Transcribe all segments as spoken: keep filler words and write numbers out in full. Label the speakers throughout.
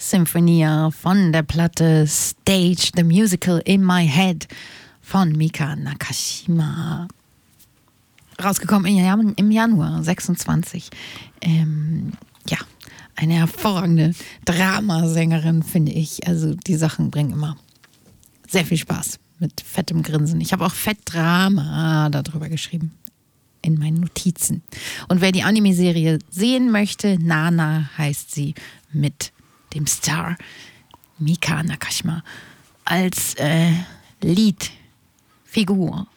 Speaker 1: Symphonia von der Platte Stage the Musical in My Head von Mika Nakashima. Rausgekommen im Jan- im Januar sechsundzwanzig. Ähm, ja, eine hervorragende Dramasängerin, finde ich. Also die Sachen bringen immer sehr viel Spaß mit fettem Grinsen. Ich habe auch Fettdrama darüber geschrieben in meinen Notizen. Und wer die Anime-Serie sehen möchte, Nana heißt sie, mit dem Star Mika Nakashima als äh, Lead-Figur.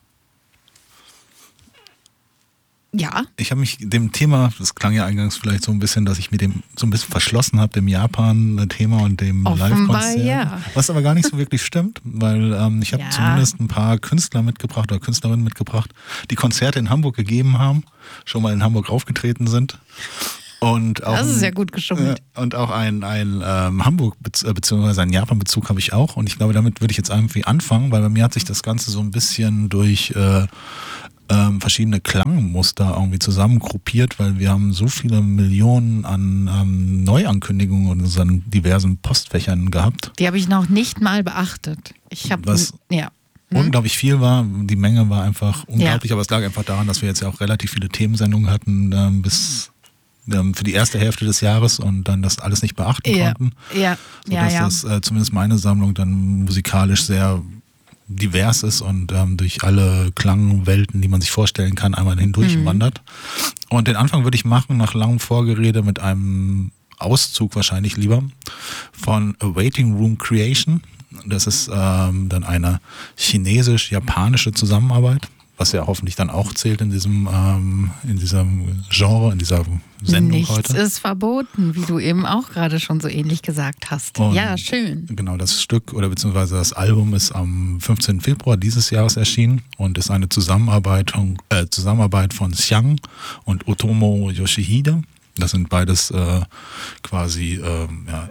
Speaker 1: Ja.
Speaker 2: Ich habe mich dem Thema, das klang ja eingangs vielleicht so ein bisschen, dass ich mir dem so ein bisschen verschlossen habe, dem Japan-Thema und dem Live-Konzert.
Speaker 1: Ja.
Speaker 2: Was aber gar nicht so wirklich stimmt, weil ähm, ich habe
Speaker 1: Ja.
Speaker 2: zumindest ein paar Künstler mitgebracht oder Künstlerinnen mitgebracht, die Konzerte in Hamburg gegeben haben, schon mal in Hamburg aufgetreten sind. Und auch
Speaker 1: Das ist
Speaker 2: ein,
Speaker 1: ja gut geschummelt.
Speaker 2: Äh, und auch ein, ein ähm, Hamburg- bzw. einen Japan-Bezug habe ich auch. Und ich glaube, damit würde ich jetzt irgendwie anfangen, weil bei mir hat sich das Ganze so ein bisschen durch äh, ähm, verschiedene Klangmuster irgendwie zusammengruppiert, weil wir haben so viele Millionen an ähm, Neuankündigungen in unseren diversen Postfächern gehabt.
Speaker 1: Die habe ich noch nicht mal beachtet. Ich habe
Speaker 2: Was
Speaker 1: ja. Hm?
Speaker 2: unglaublich viel war. Die Menge war einfach unglaublich, ja. Aber es lag einfach daran, dass wir jetzt ja auch relativ viele Themensendungen hatten ähm, bis ähm, für die erste Hälfte des Jahres und dann das alles nicht beachten
Speaker 1: Ja.
Speaker 2: konnten.
Speaker 1: Ja.
Speaker 2: Sodass
Speaker 1: Ja, ja.
Speaker 2: das äh, zumindest meine Sammlung dann musikalisch sehr divers ist und ähm, durch alle Klangwelten, die man sich vorstellen kann, einmal hindurch
Speaker 1: Mhm.
Speaker 2: wandert. Und den Anfang würde ich machen nach langem Vorgerede mit einem Auszug wahrscheinlich lieber von A Waiting Room Creation. Das ist ähm, dann eine chinesisch-japanische Zusammenarbeit, was ja hoffentlich dann auch zählt in diesem ähm, in diesem Genre, in dieser Sendung
Speaker 1: Nichts
Speaker 2: heute.
Speaker 1: ist verboten, wie du eben auch gerade schon so ähnlich gesagt hast.
Speaker 2: Und
Speaker 1: ja, schön.
Speaker 2: Genau, das Stück oder beziehungsweise das Album ist am fünfzehnten Februar dieses Jahres erschienen und ist eine Zusammenarbeit, äh, Zusammenarbeit von Xiang und Otomo Yoshihide. Das sind beides äh, quasi äh, ja,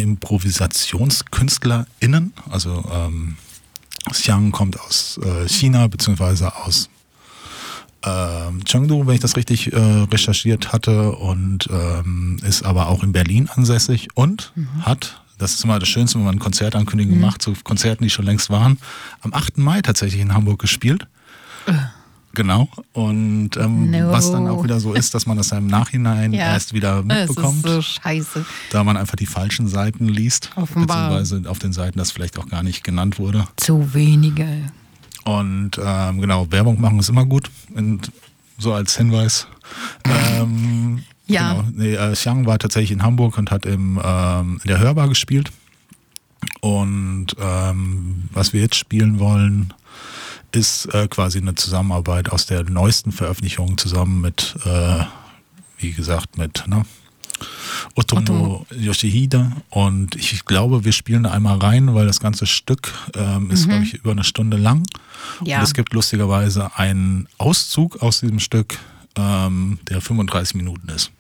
Speaker 2: ImprovisationskünstlerInnen. Also ähm, Xiang kommt aus äh, China beziehungsweise aus ähm, Chengdu, wenn ich das richtig äh, recherchiert hatte, und ähm, ist aber auch in Berlin ansässig und mhm. hat, das ist immer das Schönste, wenn man Konzertankündigungen mhm. macht, zu Konzerten, die schon längst waren, am achten Mai tatsächlich in Hamburg gespielt. Uh. Genau. Und ähm,
Speaker 1: no.
Speaker 2: was dann auch wieder so ist, dass man das im Nachhinein ja. erst wieder mitbekommt.
Speaker 1: Das ist so scheiße.
Speaker 2: Da man einfach die falschen Seiten liest.
Speaker 1: Offenbar.
Speaker 2: Beziehungsweise auf den Seiten das vielleicht auch gar nicht genannt wurde.
Speaker 1: Zu wenige.
Speaker 2: Und ähm, genau, Werbung machen ist immer gut. Und so als Hinweis. ähm,
Speaker 1: ja.
Speaker 2: Genau, nee, äh, Xiang war tatsächlich in Hamburg und hat im, ähm, in der Hörbar gespielt. Und ähm, was wir jetzt spielen wollen, ist äh, quasi eine Zusammenarbeit aus der neuesten Veröffentlichung zusammen mit, äh, wie gesagt, mit ne, Otomo Yoshihide. Und ich glaube, wir spielen da einmal rein, weil das ganze Stück ähm, ist, mhm. glaube ich, über eine Stunde lang.
Speaker 1: Ja.
Speaker 2: Und es gibt lustigerweise einen Auszug aus diesem Stück, ähm, der fünfunddreißig Minuten ist.